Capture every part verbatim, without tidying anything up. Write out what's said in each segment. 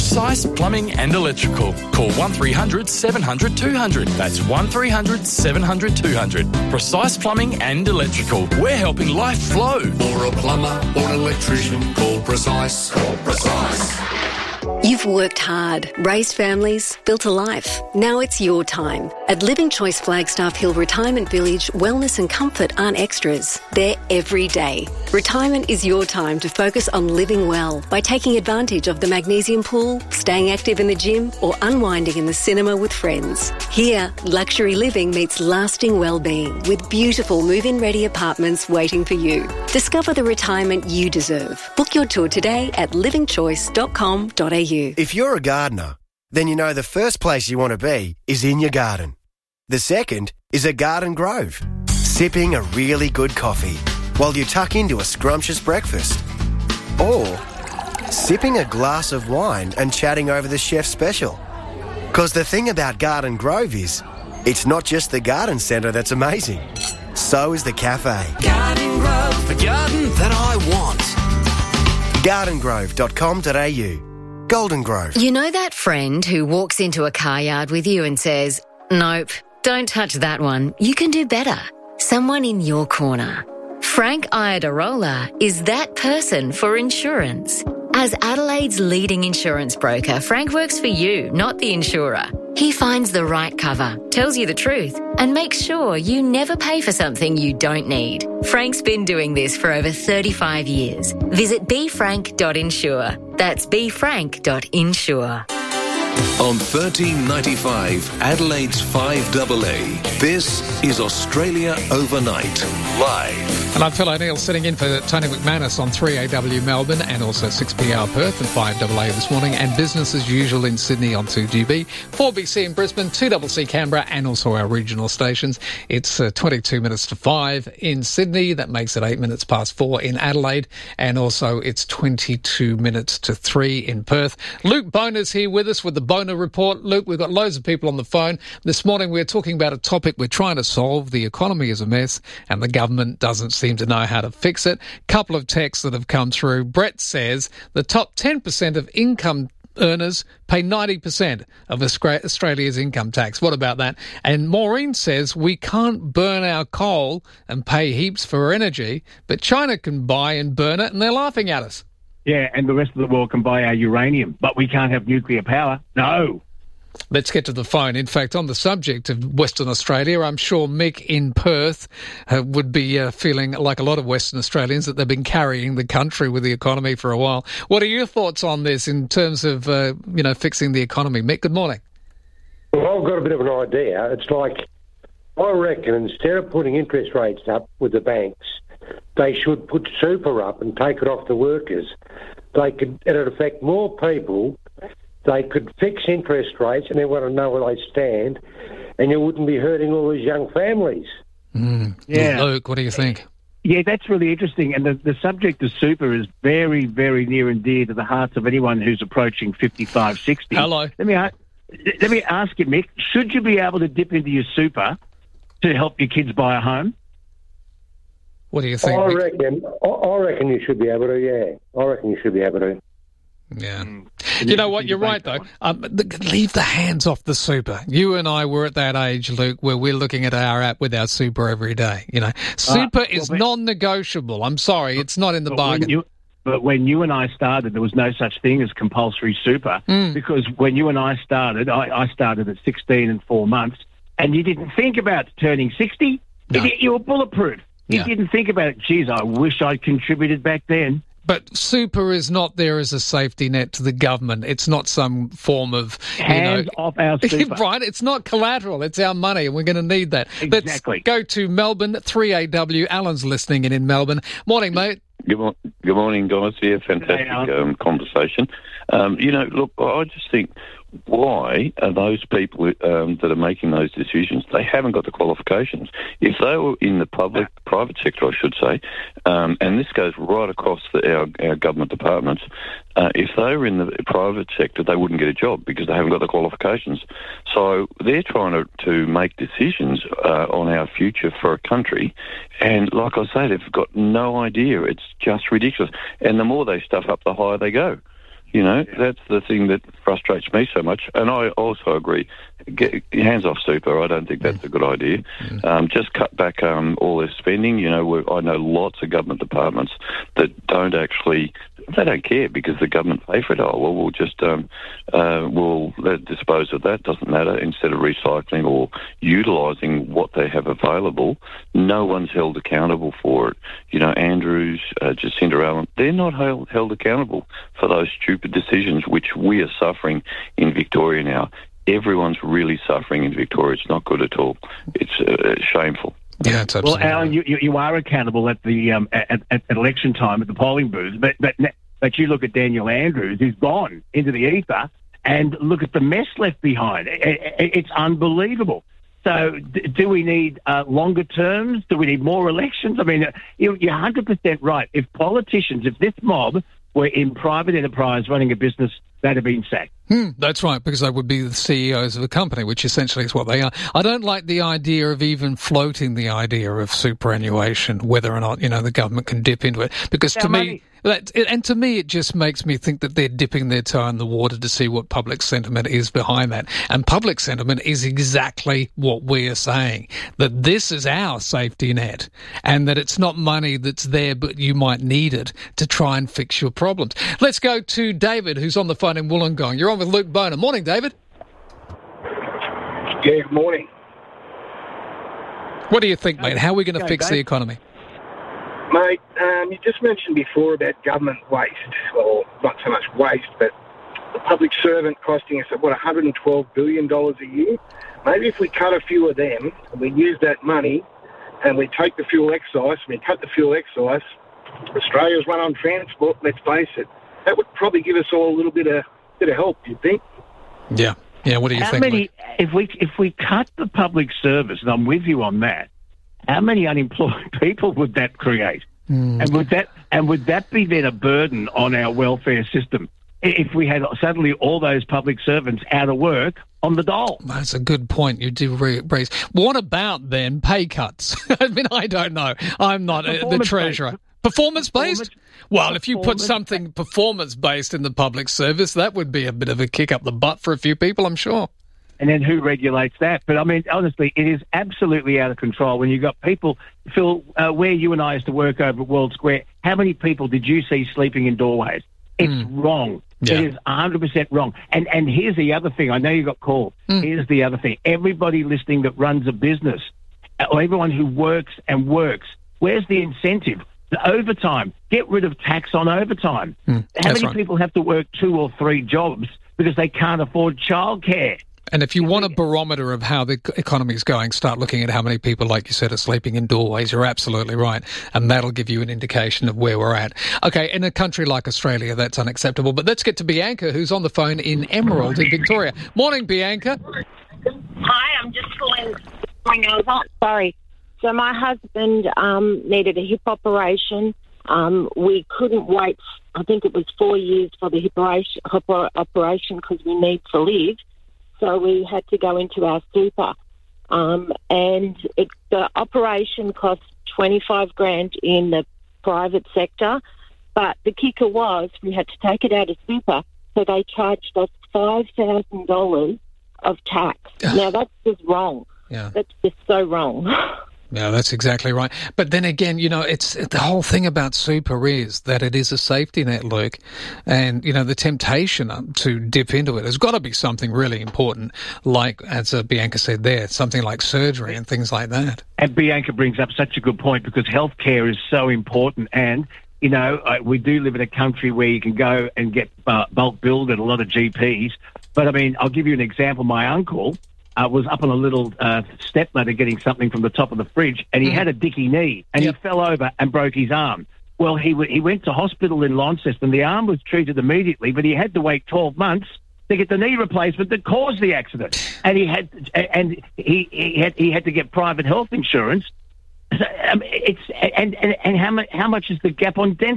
Precise Plumbing and Electrical. Call one three hundred seven hundred two hundred. That's one three hundred seven hundred two hundred. Precise Plumbing and Electrical. We're helping life flow. Or a plumber or an electrician, call Precise. Call Precise. You've worked hard, raised families, built a life. Now it's your time. At Living Choice Flagstaff Hill Retirement Village, wellness and comfort aren't extras. They're every day. Retirement is your time to focus on living well by taking advantage of the magnesium pool, staying active in the gym, or unwinding in the cinema with friends. Here, luxury living meets lasting well-being with beautiful move-in ready apartments waiting for you. Discover the retirement you deserve. Book your tour today at living choice dot com dot a u. If you're a gardener, then you know the first place you want to be is in your garden. The second is a garden grove, sipping a really good coffee while you tuck into a scrumptious breakfast. Or sipping a glass of wine and chatting over the chef's special. Because the thing about Garden Grove is, it's not just the garden centre that's amazing. So is the cafe. Garden Grove, the garden that I want. garden grove dot com dot a u. Golden Grove. You know that friend who walks into a car yard with you and says, "Nope, don't touch that one. You can do better." Someone in your corner. Frank Iadarola is that person for insurance. As Adelaide's leading insurance broker, Frank works for you, not the insurer. He finds the right cover, tells you the truth, and makes sure you never pay for something you don't need. Frank's been doing this for over thirty-five years. Visit b frank dot insure. That's b frank dot insure. On thirteen ninety-five, Adelaide's five A A, this is Australia Overnight, live. And I'm Phil O'Neill sitting in for Tony McManus on three A W Melbourne and also six P R Perth and five A A this morning, and business as usual in Sydney on two G B, four B C in Brisbane, two C C Canberra, and also our regional stations. It's uh, twenty-two minutes to five in Sydney. That makes it eight minutes past four in Adelaide, and also it's twenty-two minutes to three in Perth. Luke Boner's here with us with the Boner Report. Luke, we've got loads of people on the phone. This morning we're talking about a topic we're trying to solve. The economy is a mess and the government doesn't seem to know how to fix it. Couple of texts that have come through. Brett says the top ten percent of income earners pay ninety percent of Australia's income tax. What about that? And Maureen says we can't burn our coal and pay heaps for energy, but China can buy and burn it and they're laughing at us. Yeah, and the rest of the world can buy our uranium, but we can't have nuclear power. No. Let's get to the phone. In fact, on the subject of Western Australia, I'm sure Mick in Perth uh, would be uh, feeling like a lot of Western Australians that they've been carrying the country with the economy for a while. What are your thoughts on this in terms of, uh, you know, fixing the economy? Mick, good morning. Well, I've got a bit of an idea. It's like, I reckon instead of putting interest rates up with the banks, they should put super up and take it off the workers. They could, it'd affect more people. They could fix interest rates and everyone would know where they stand, and you wouldn't be hurting all these young families. Mm. Yeah. Luke, what do you think? Yeah, that's really interesting. And the, the subject of super is very, very near and dear to the hearts of anyone who's approaching fifty-five, sixty. Hello. Let me, let me ask you, Mick, should you be able to dip into your super to help your kids buy a home? What do you think, I Mick? reckon, I, I reckon you should be able to, yeah. I reckon you should be able to. Yeah. You know what? You're right, though. Um, leave the hands off the super. You and I were at that age, Luke, where we're looking at our app with our super every day. You know, super uh, well, is but, non-negotiable. I'm sorry, it's not in the bargain. When you, but when you and I started, there was no such thing as compulsory super mm. because when you and I started, I, I started at sixteen and four months, and you didn't think about turning sixty. No. You, you were bulletproof. You yeah. didn't think about it. Geez, I wish I'd contributed back then. But super is not there as a safety net to the government. It's not some form of, you hands know, off our super. Right, it's not collateral. It's our money, and we're going to need that. Exactly. Let's go to Melbourne, three A W. Alan's listening in in Melbourne. Morning, mate. Good, mo- good morning, guys. Yeah, fantastic um, conversation. Um, you know, look, I just think, why are those people um, that are making those decisions, they haven't got the qualifications. If they were in the public, private sector, I should say, um, and this goes right across the, our, our government departments, uh, if they were in the private sector, they wouldn't get a job because they haven't got the qualifications. So they're trying to, to make decisions uh, on our future for a country, and like I say, they've got no idea. It's just ridiculous. And the more they stuff up, the higher they go. You know, that's the thing that frustrates me so much. And I also agree, get hands off super. I don't think that's a good idea. Um, just cut back um, all their spending. You know, we're, I know lots of government departments that don't actually, they don't care because the government pay for it. Oh, well, we'll just, um, uh, we'll let dispose of that, doesn't matter. Instead of recycling or utilising what they have available, no one's held accountable for it. You know, Andrews, uh, Jacinda Allen, they're not held, held accountable for those stupid decisions which we are suffering in Victoria now. Everyone's really suffering in Victoria. It's not good at all. It's uh, shameful. Yeah, it's absolutely. Well, Alan, you, you are accountable at the um, at, at election time at the polling booths, but but but you look at Daniel Andrews, who's gone into the ether, and look at the mess left behind. It, it, it's unbelievable. So, d- do we need uh, longer terms? Do we need more elections? I mean, you're one hundred percent right. If politicians, if this mob were in private enterprise running a business, they'd have been sacked. Hmm, that's right, because they would be the C E Os of a company, which essentially is what they are. I don't like the idea of even floating the idea of superannuation, whether or not, you know, the government can dip into it. Because to me, that, and to me, it just makes me think that they're dipping their toe in the water to see what public sentiment is behind that. And public sentiment is exactly what we are saying, that this is our safety net and that it's not money that's there, but you might need it to try and fix your problems. Let's go to David, who's on the phone in Wollongong. You're on with Luke Boner. Morning, David. Yeah, good morning. What do you think, mate? How are we going to Go, fix Dave. the economy? Mate, um, you just mentioned before about government waste, or not so much waste, but the public servant costing us, what, one hundred twelve billion dollars a year? Maybe if we cut a few of them, and we use that money, and we take the fuel excise, and we cut the fuel excise, Australia's run on transport, let's face it, that would probably give us all a little bit of bit of help, do you think? Yeah. Yeah, what do you how think, many, Luke? if we if we cut the public service, and I'm with you on that, how many unemployed people would that create? Mm. And would that and would that be then a burden on our welfare system if we had suddenly all those public servants out of work on the dole? That's a good point you do raise. What about, then, pay cuts? I mean, I don't know. I'm not uh, the treasurer. Performance-based? Well, if you put something performance-based in the public service, that would be a bit of a kick up the butt for a few people, I'm sure. And then who regulates that? But, I mean, honestly, it is absolutely out of control when you've got people, Phil, uh, where you and I used to work over at World Square, how many people did you see sleeping in doorways? It's mm. wrong. Yeah. It is one hundred percent wrong. And and here's the other thing. I know you got called. Mm. Here's the other thing. Everybody listening that runs a business, or everyone who works and works, where's the incentive? The overtime. Get rid of tax on overtime. Mm. How many right. people have to work two or three jobs because they can't afford childcare? And if you want a barometer of how the economy is going, start looking at how many people, like you said, are sleeping in doorways. You're absolutely right. And that'll give you an indication of where we're at. Okay, in a country like Australia, that's unacceptable. But let's get to Bianca, who's on the phone in Emerald in Victoria. Morning, Bianca. Hi, I'm just calling. I was on. Sorry. So my husband um, needed a hip operation. Um, we couldn't wait, I think it was four years for the hip operation because we need to live. So we had to go into our super. Um, and it, the operation cost twenty-five grand in the private sector. But the kicker was we had to take it out of super. So they charged us five thousand dollars of tax. Now, that's just wrong. Yeah. That's just so wrong. Yeah, that's exactly right. But then again, you know, it's the whole thing about super is that it is a safety net, Luke. And, you know, the temptation to dip into it has got to be something really important, like, as uh, Bianca said there, something like surgery and things like that. And Bianca brings up such a good point because healthcare is so important. And, you know, uh, we do live in a country where you can go and get uh, bulk billed at a lot of G Ps. But, I mean, I'll give you an example. My uncle Uh, was up on a little uh, step ladder getting something from the top of the fridge, and he mm. had a dicky knee, and yep. he fell over and broke his arm. Well, he w- he went to hospital in Launceston. The arm was treated immediately, but he had to wait twelve months to get the knee replacement that caused the accident, and he had and he, he had he had to get private health insurance. So, um, it's and and, and how much how much is the gap on dental?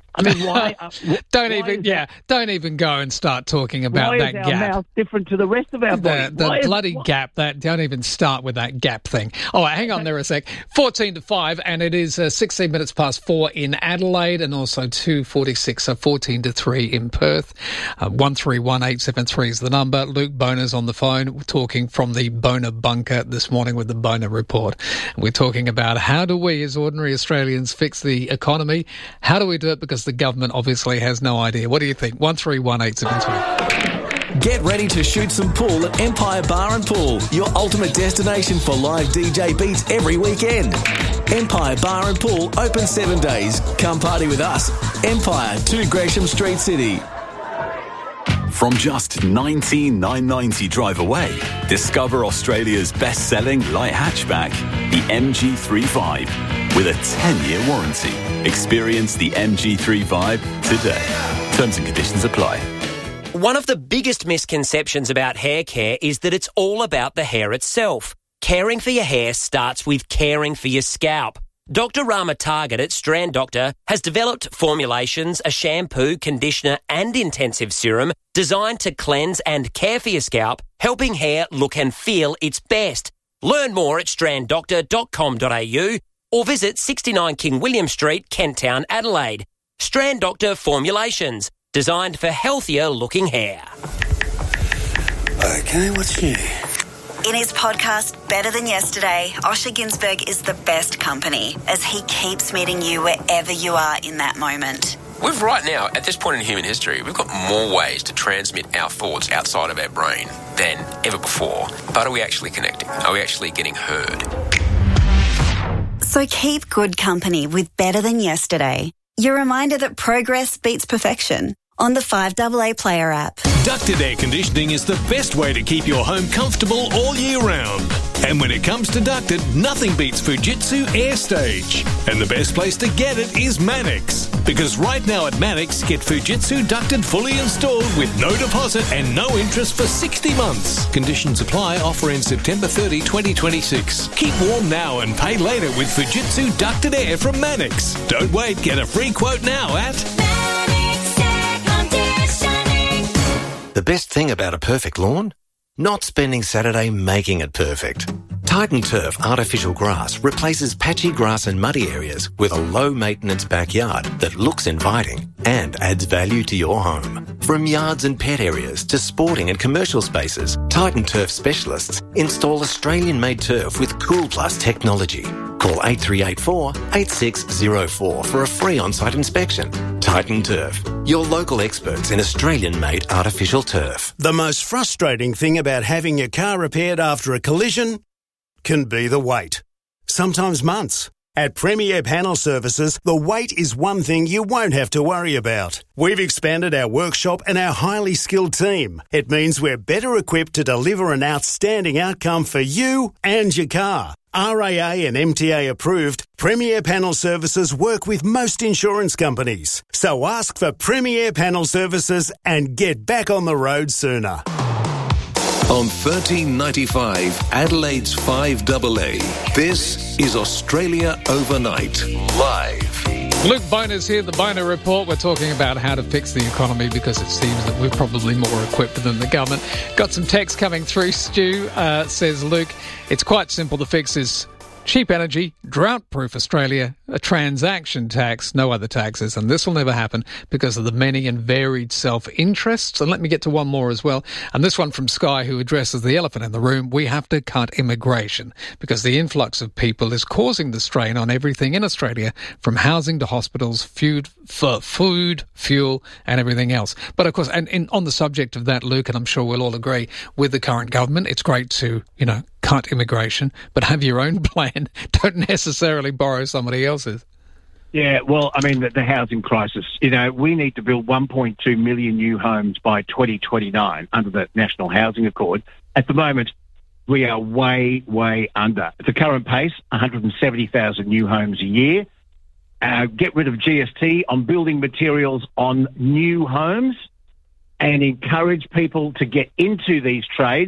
I mean, why? Uh, don't why even, yeah, that, don't even go and start talking about why that is our gap. mouth different to the rest of our body? The, the Why is- bloody why- gap. That don't even start with that gap thing. All right, hang on there a sec. Fourteen to five, and it is uh, sixteen minutes past four in Adelaide, and also two forty-six, so fourteen to three in Perth. Uh, one three one eight seven three is the number. Luke Boner's on the phone. We're talking from the Boner bunker this morning with the Boner report. We're talking about how do we, as ordinary Australians, fix the economy? How do we do it? Because the government obviously has no idea. What do you think? one three one eight seven three. Get ready to shoot some pool at Empire Bar and Pool, your ultimate destination for live D J beats every weekend. Empire Bar and Pool open seven days. Come party with us. Empire, two Gresham Street, City. From just nineteen thousand nine hundred ninety drive away, discover Australia's best-selling light hatchback, the M G thirty-five, with a ten-year warranty. Experience the M G thirty-five today. Terms and conditions apply. One of the biggest misconceptions about hair care is that it's all about the hair itself. Caring for your hair starts with caring for your scalp. Doctor Rama Target at Strand Doctor has developed formulations, a shampoo, conditioner and intensive serum designed to cleanse and care for your scalp, helping hair look and feel its best. Learn more at strand doctor dot com dot a u or visit sixty-nine King William Street, Kent Town, Adelaide. Strand Doctor Formulations, designed for healthier looking hair. Okay, what's new? In his podcast, Better Than Yesterday, Osher Ginsberg is the best company as he keeps meeting you wherever you are in that moment. We've right now, at this point in human history, we've got more ways to transmit our thoughts outside of our brain than ever before. But are we actually connecting? Are we actually getting heard? So keep good company with Better Than Yesterday. Your reminder that progress beats perfection on the five A A Player app. Ducted air conditioning is the best way to keep your home comfortable all year round. And when it comes to ducted, nothing beats Fujitsu AirStage. And the best place to get it is Mannix. Because right now at Mannix, get Fujitsu ducted fully installed with no deposit and no interest for sixty months. Conditions apply. Offer ends September thirtieth, twenty twenty-six. Keep warm now and pay later with Fujitsu ducted air from Mannix. Don't wait. Get a free quote now at The best thing about a perfect lawn? Not spending Saturday making it perfect. Titan Turf artificial grass replaces patchy grass and muddy areas with a low-maintenance backyard that looks inviting and adds value to your home. From yards and pet areas to sporting and commercial spaces, Titan Turf specialists install Australian-made turf with Cool Plus technology. Call eight three eight four, eight six zero four for a free on-site inspection. Titan Turf, your local experts in Australian-made artificial turf. The most frustrating thing about having your car repaired after a collision can be the wait. Sometimes months. At Premier Panel Services, the wait is one thing you won't have to worry about. We've expanded our workshop and our highly skilled team. It means we're better equipped to deliver an outstanding outcome for you and your car. R A A and M T A approved, Premier Panel Services work with most insurance companies. So ask for Premier Panel Services and get back on the road sooner. On thirteen ninety-five, Adelaide's five A A, this is Australia Overnight, live. Luke Boner's here, the Boner Report. We're talking about how to fix the economy because it seems that we're probably more equipped than the government. Got some text coming through. Stu uh, says, Luke, it's quite simple. The fix is cheap energy, drought-proof Australia, a transaction tax, no other taxes, and this will never happen because of the many and varied self-interests. And let me get to one more as well, and this one from Sky, who addresses the elephant in the room. We have to cut immigration because the influx of people is causing the strain on everything in Australia, from housing to hospitals, food, for food, fuel, and everything else. But of course, and, and on the subject of that, Luke, and I'm sure we'll all agree with the current government, it's great to, you know, cut immigration, but have your own plan. Don't necessarily borrow somebody else's. Yeah, well, I mean, the, the housing crisis, you know, we need to build one point two million new homes by twenty twenty-nine under the National Housing Accord. At the moment, we are way, way under. At the current pace, one hundred seventy thousand new homes a year. Uh, get rid of G S T on building materials on new homes and encourage people to get into these trades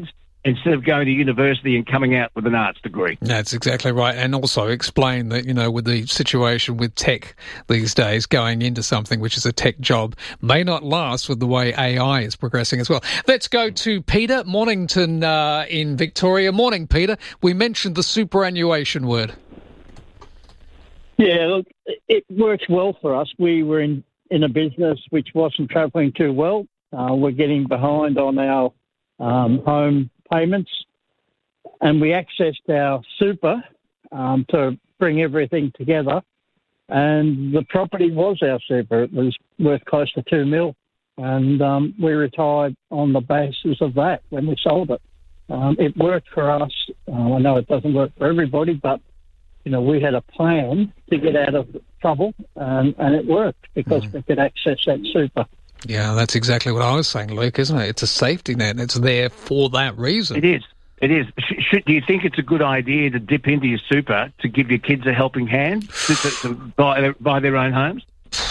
instead of going to university and coming out with an arts degree. That's exactly right. And also explain that, you know, with the situation with tech these days, going into something which is a tech job may not last with the way A I is progressing as well. Let's go to Peter, Mornington uh, in Victoria. Morning, Peter. We mentioned the superannuation word. Yeah, look, it works well for us. We were in, in a business which wasn't travelling too well. Uh, we're getting behind on our um, home payments, and we accessed our super um, to bring everything together, and the property was our super. It was worth close to two mil, and um, we retired on the basis of that when we sold it. Um, it worked for us. Uh, I know it doesn't work for everybody, but you know, we had a plan to get out of trouble, um, and it worked because mm. we could access that super. Yeah, that's exactly what I was saying, Luke, isn't it? It's a safety net. It's there for that reason. It is. It is. Should, do you think it's a good idea to dip into your super to give your kids a helping hand to, to, to buy, their, buy their own homes?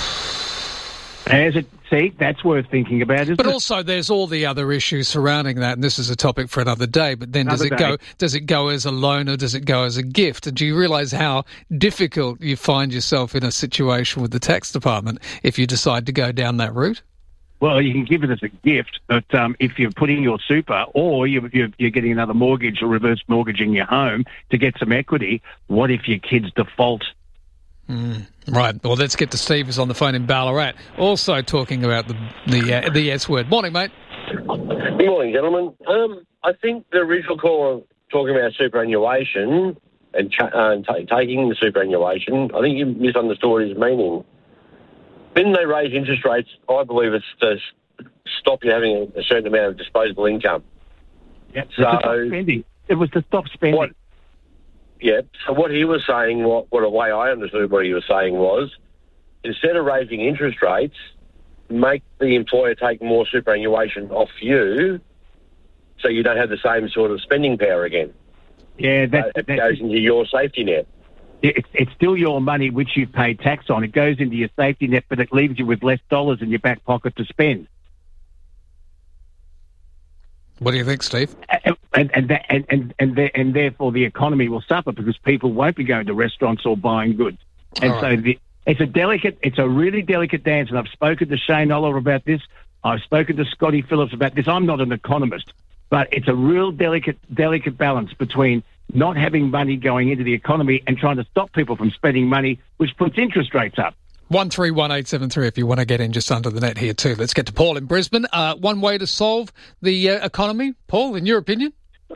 As it, see, that's worth thinking about, isn't but it? But also there's all the other issues surrounding that, and this is a topic for another day, but then Another does it day. go does it go as a loan or does it go as a gift? And do you realise how difficult you find yourself in a situation with the tax department if you decide to go down that route? Well, you can give it as a gift, but um, if you're putting your super or you're, you're, you're getting another mortgage or reverse mortgaging your home to get some equity, what if your kids default? Mm, right. Well, let's get to Steve, who's on the phone in Ballarat, also talking about the the, uh, the S word. Morning, mate. Good morning, gentlemen. Um, I think the original call talking about superannuation and, cha- uh, and t- taking the superannuation, I think you misunderstood his meaning. When they raise interest rates, I believe it's to stop you having a certain amount of disposable income. Yep. So, to stop spending. It was to stop spending. What, yeah. So what he was saying, what, what a way I understood what he was saying was, instead of raising interest rates, make the employer take more superannuation off you, so you don't have the same sort of spending power again. Yeah, that, so it that goes into your safety net. It's, it's still your money which you've paid tax on. It goes into your safety net, but it leaves you with less dollars in your back pocket to spend. What do you think, Steve? And and and that, and and and, there, and therefore the economy will suffer because people won't be going to restaurants or buying goods. And All right. so the, it's a delicate, it's a really delicate dance. And I've spoken to Shane Oliver about this. I've spoken to Scotty Phillips about this. I'm not an economist, but it's a real delicate, delicate balance between not having money going into the economy and trying to stop people from spending money, which puts interest rates up. one three one eight seven three if you want to get in just under the net here too. Let's get to Paul in Brisbane. Uh, one way to solve the uh, economy, Paul, in your opinion?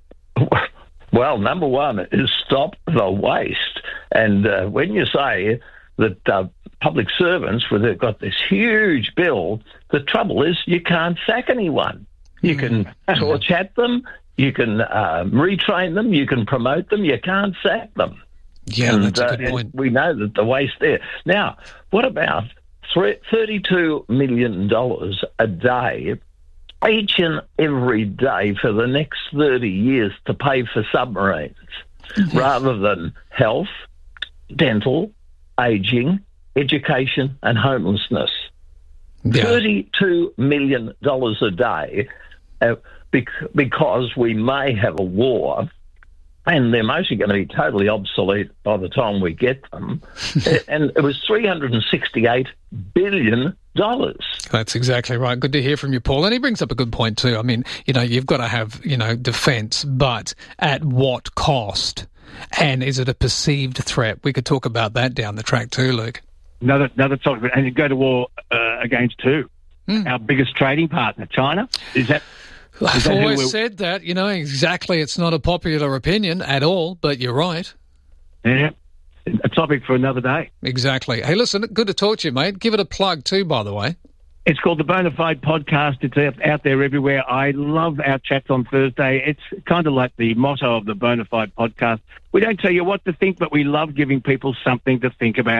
Well, number one is stop the waste. And uh, when you say that uh, public servants, where they've got this huge bill, the trouble is you can't sack anyone. You can torch at them, you can uh, retrain them, you can promote them, you can't sack them. Yeah, and, that's a good uh, point. We know that the waste there. Now, what about thirty-two million dollars a day each and every day for the next thirty years to pay for submarines Mm-hmm. rather than health, dental, ageing, education and homelessness? Yeah. thirty-two million dollars a day uh, bec- because we may have a war and they're mostly going to be totally obsolete by the time we get them. And it was three hundred sixty-eight billion dollars. That's exactly right. Good to hear from you, Paul. And he brings up a good point too. I mean, you know, you've got to have, you know, defence, but at what cost? And is it a perceived threat? We could talk about that down the track too, Luke. Another another topic, and you go to war uh, against who? Mm. Our biggest trading partner, China. Is that? Is I've that who always we're- said that, you know, exactly. It's not a popular opinion at all, but you're right. Yeah, a topic for another day. Exactly. Hey, listen, good to talk to you, mate. Give it a plug too, by the way. It's called the Bonafide Podcast. It's out, out there everywhere. I love our chats on Thursday. It's kind of like the motto of the Bonafide Podcast. We don't tell you what to think, but we love giving people something to think about.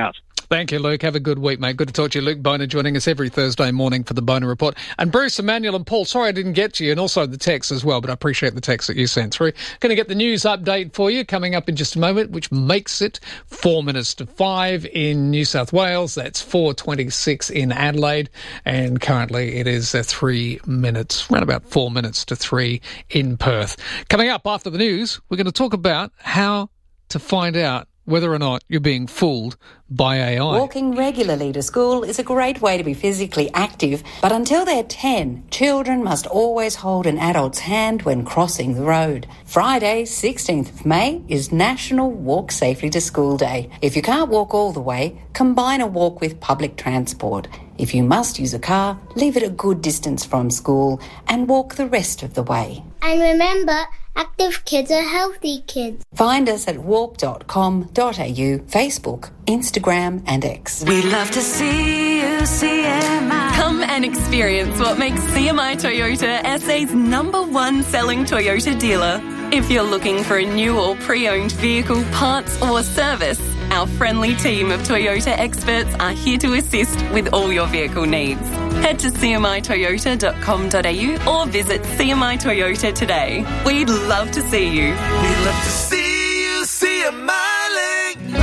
Thank you, Luke. Have a good week, mate. Good to talk to you. Luke Boner joining us every Thursday morning for the Boner Report. And Bruce, Emmanuel and Paul, sorry I didn't get to you, and also the text as well, but I appreciate the text that you sent through. Going to get the news update for you coming up in just a moment, which makes it four minutes to five in New South Wales. That's four twenty-six in Adelaide. And currently it is uh, three minutes, around about four minutes to three in Perth. Coming up after the news, we're going to talk about how to find out whether or not you're being fooled by A I. Walking regularly to school is a great way to be physically active, but until they're ten, children must always hold an adult's hand when crossing the road. Friday, sixteenth of May, is National Walk Safely to School Day. If you can't walk all the way, combine a walk with public transport. If you must use a car, leave it a good distance from school and walk the rest of the way. And remember, active kids are healthy kids. Find us at walk dot com dot a u, Facebook, Instagram and X. We love to see you, C M I. Come and experience what makes C M I Toyota S A's number one selling Toyota dealer. If you're looking for a new or pre-owned vehicle, parts or service, our friendly team of Toyota experts are here to assist with all your vehicle needs. Head to c m i toyota dot com dot a u or visit C M I Toyota today. We'd love to see you. We'd love to see you, C M I Link.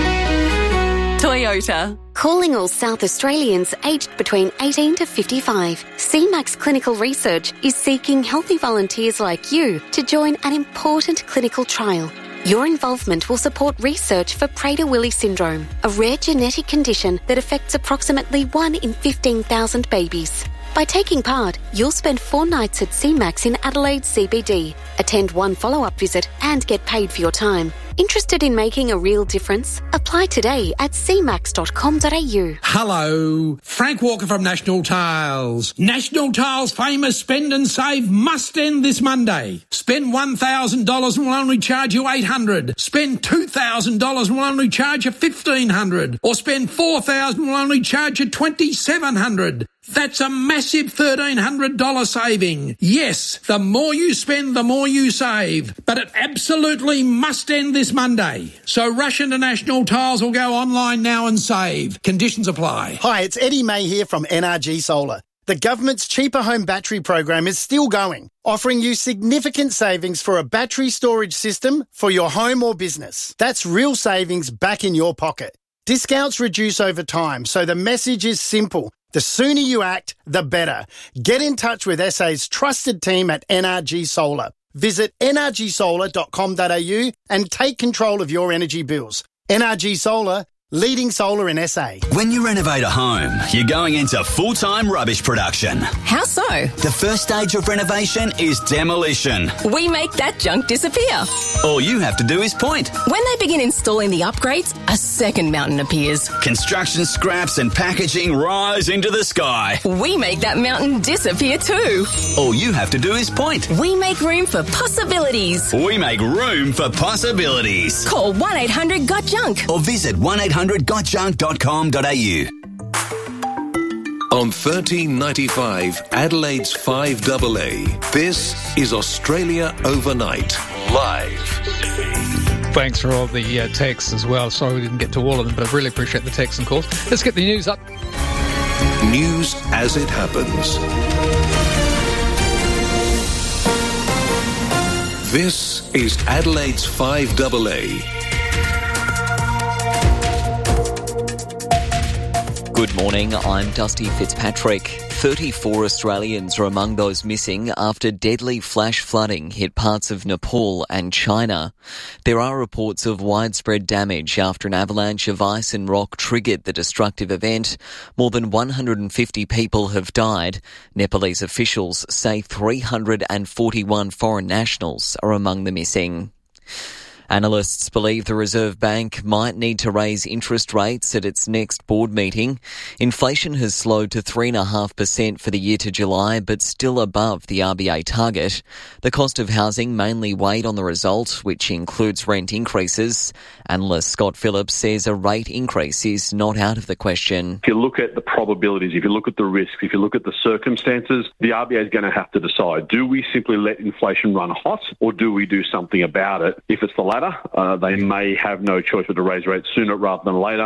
Toyota. Calling all South Australians aged between eighteen to fifty-five, C MAX Clinical Research is seeking healthy volunteers like you to join an important clinical trial. Your involvement will support research for Prader-Willi syndrome, a rare genetic condition that affects approximately one in fifteen thousand babies. By taking part, you'll spend four nights at C MAX in Adelaide C B D, attend one follow-up visit and get paid for your time. Interested in making a real difference? Apply today at c max dot com dot a u. Hello, Frank Walker from National Tiles. National Tiles' famous spend and save must end this Monday. Spend one thousand dollars and we'll only charge you eight hundred dollars. Spend two thousand dollars and we'll only charge you fifteen hundred dollars. Or spend four thousand dollars and we'll only charge you twenty-seven hundred dollars. That's a massive thirteen hundred dollars saving. Yes, the more you spend, the more you save. But it absolutely must end this Monday. So rush into National Tiles or go online now and save. Conditions apply. Hi, it's Eddie May here from N R G Solar. The government's Cheaper Home Battery program is still going, offering you significant savings for a battery storage system for your home or business. That's real savings back in your pocket. Discounts reduce over time, so the message is simple. The sooner you act, the better. Get in touch with S A's trusted team at N R G Solar. Visit n r g solar dot com dot a u and take control of your energy bills. N R G Solar, leading solar in S A. When you renovate a home, you're going into full-time rubbish production. How so? The first stage of renovation is demolition. We make that junk disappear. All you have to do is point. When they begin installing the upgrades, a second mountain appears. Construction scraps and packaging rise into the sky. We make that mountain disappear too. All you have to do is point. We make room for possibilities. We make room for possibilities. Call one eight hundred got junk or visit one eight hundred got junk dot com dot a u. On thirteen ninety-five, Adelaide's five A A, this is Australia Overnight, live. Thanks for all the uh, texts as well. Sorry we didn't get to all of them, but I really appreciate the texts and calls. Let's get the news up. News as it happens. This is Adelaide's five A A. Good morning, I'm Dusty Fitzpatrick. thirty-four Australians are among those missing after deadly flash flooding hit parts of Nepal and China. There are reports of widespread damage after an avalanche of ice and rock triggered the destructive event. More than one hundred fifty people have died. Nepalese officials say three hundred forty-one foreign nationals are among the missing. Analysts believe the Reserve Bank might need to raise interest rates at its next board meeting. Inflation has slowed to three point five percent for the year to July, but still above the R B A target. The cost of housing mainly weighed on the result, which includes rent increases. Analyst Scott Phillips says a rate increase is not out of the question. If you look at the probabilities, if you look at the risks, if you look at the circumstances, the R B A is going to have to decide, do we simply let inflation run hot or do we do something about it? If it's the latter, uh, they may have no choice but to raise rates sooner rather than later.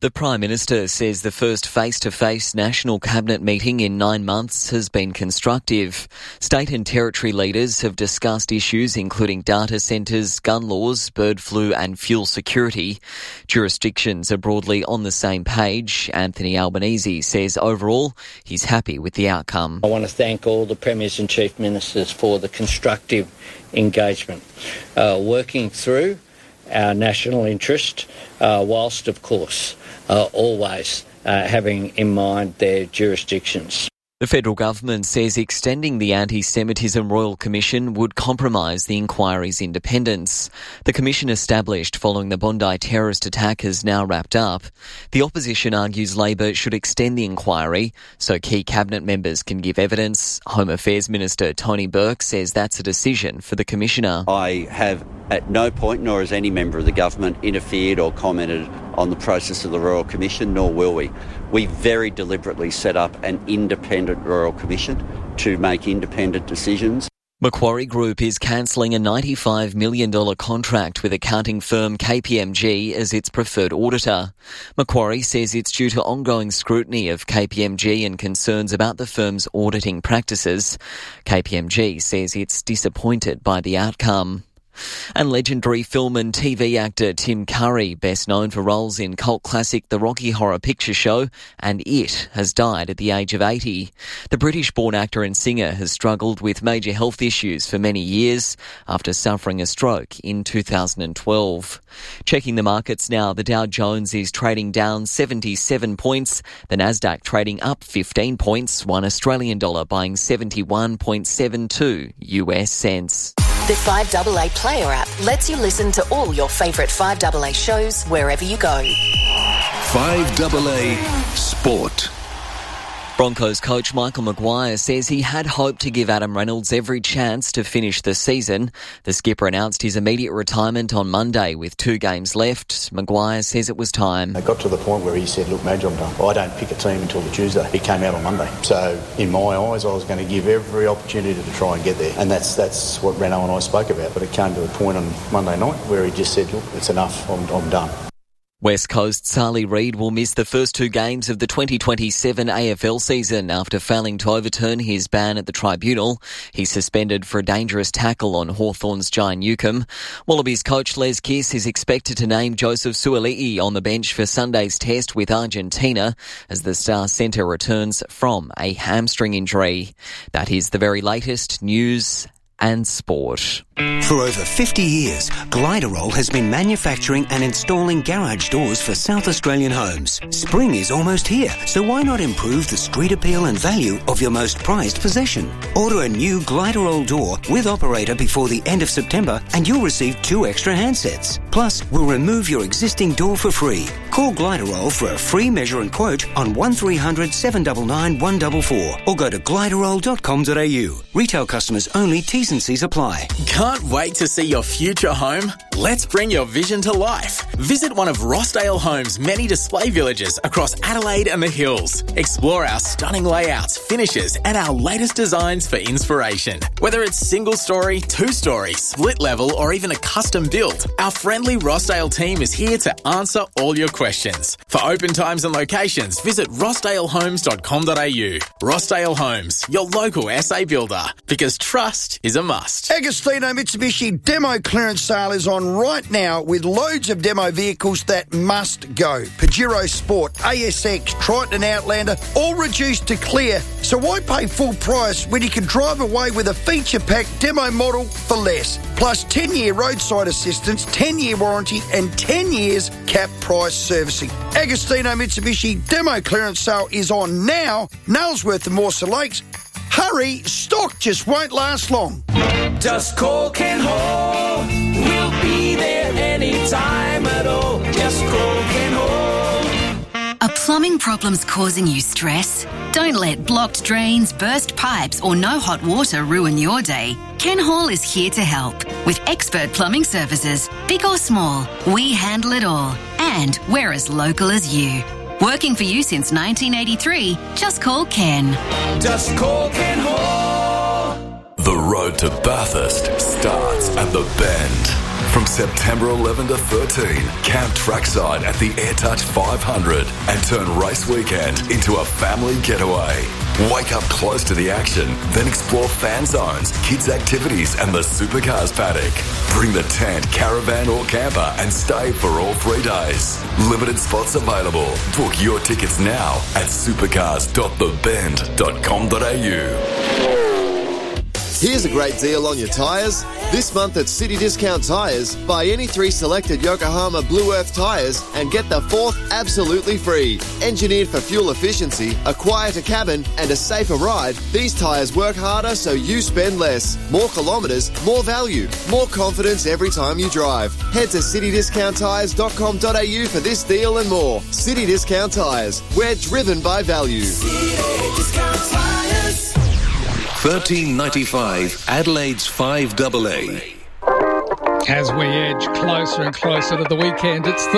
The Prime Minister says the first face-to-face National Cabinet meeting in nine months has been constructive. State and territory leaders have discussed issues including data centres, gun laws, bird flu and fuel security. Jurisdictions are broadly on the same page. Anthony Albanese says overall he's happy with the outcome. I want to thank all the Premiers and Chief Ministers for the constructive engagement, uh, working through our national interest, uh, whilst, of course, uh, always uh, having in mind their jurisdictions. The federal government says extending the Anti-Semitism Royal Commission would compromise the inquiry's independence. The commission established following the Bondi terrorist attack has now wrapped up. The opposition argues Labor should extend the inquiry so key cabinet members can give evidence. Home Affairs Minister Tony Burke says that's a decision for the commissioner. I have at no point, nor has any member of the government, interfered or commented on the process of the Royal Commission, nor will we. We very deliberately set up an independent Royal Commission to make independent decisions. Macquarie Group is cancelling a ninety-five million dollars contract with accounting firm K P M G as its preferred auditor. Macquarie says it's due to ongoing scrutiny of K P M G and concerns about the firm's auditing practices. K P M G says it's disappointed by the outcome. And legendary film and T V actor Tim Curry, best known for roles in cult classic The Rocky Horror Picture Show and It, has died at the age of eighty. The British-born actor and singer has struggled with major health issues for many years after suffering a stroke in two thousand twelve. Checking the markets now, the Dow Jones is trading down seventy-seven points, the Nasdaq trading up fifteen points, one Australian dollar buying seventy-one point seven two U S cents. The five A A Player app lets you listen to all your favourite five A A shows wherever you go. five A A Sport. Broncos coach Michael Maguire says he had hoped to give Adam Reynolds every chance to finish the season. The skipper announced his immediate retirement on Monday with two games left. Maguire says it was time. It got to the point where he said, look, Madge, I'm done. I don't pick a team until the Tuesday. It came out on Monday. So in my eyes, I was going to give every opportunity to try and get there. And that's that's what Renault and I spoke about. But it came to a point on Monday night where he just said, look, it's enough. I'm, I'm done. West Coast Sarli Reid will miss the first two games of the twenty twenty-seven A F L season after failing to overturn his ban at the tribunal. He's suspended for a dangerous tackle on Hawthorn's Giant Newcombe. Wallabies coach Les Kiss is expected to name Joseph Suaalii on the bench for Sunday's test with Argentina as the star centre returns from a hamstring injury. That is the very latest news and sport. For over fifty years, Gliderol has been manufacturing and installing garage doors for South Australian homes. Spring is almost here, so why not improve the street appeal and value of your most prized possession? Order a new Gliderol door with operator before the end of September and you'll receive two extra handsets. Plus, we'll remove your existing door for free. Call Gliderol for a free measure and quote on one three hundred seven nine nine one four four or go to gliderol dot com dot a u. Retail customers only, T's and C's apply. Can't wait to see your future home? Let's bring your vision to life. Visit one of Rossdale Homes' many display villages across Adelaide and the Hills. Explore our stunning layouts, finishes, and our latest designs for inspiration. Whether it's single story, two story, split level, or even a custom build, our friendly Rossdale team is here to answer all your questions. For open times and locations, visit rossdale homes dot com dot a u. Rossdale Homes, your local S A builder, because trust is a must. Agostino Mitsubishi demo clearance sale is on right now with loads of demo vehicles that must go. Pajero Sport, A S X, Triton and Outlander, all reduced to clear. So why pay full price when you can drive away with a feature-packed demo model for less? Plus ten-year roadside assistance, ten-year warranty and ten years cap price servicing. Agostino Mitsubishi demo clearance sale is on now. Nailsworth and Morse Lakes. Hurry, stock just won't last long. Just call Ken Hall. We'll be there anytime at all. Just call Ken Hall. Are plumbing problems causing you stress? Don't let blocked drains, burst pipes or no hot water ruin your day. Ken Hall is here to help. With expert plumbing services, big or small, we handle it all. And we're as local as you. Working for you since nineteen eighty-three, just call Ken. Just call Ken Hall. The road to Bathurst starts at the Bend. From September eleventh to thirteenth, camp trackside at the AirTouch five hundred and turn race weekend into a family getaway. Wake up close to the action, then explore fan zones, kids' activities and the supercars paddock. Bring the tent, caravan or camper and stay for all three days. Limited spots available. Book your tickets now at supercars dot the bend dot com dot a u. Here's a great deal on your tyres. This month at City Discount Tyres, buy any three selected Yokohama Blue Earth tyres and get the fourth absolutely free. Engineered for fuel efficiency, a quieter cabin and a safer ride, these tyres work harder so you spend less. More kilometres, more value, more confidence every time you drive. Head to city discount tyres dot com dot a u for this deal and more. City Discount Tyres, we're driven by value. thirteen ninety-five, Adelaide's five double A. As we edge closer and closer to the weekend, it's